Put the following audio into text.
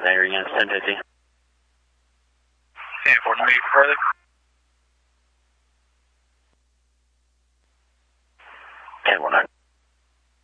There again, 1050. Stanford, maybe further. And 100.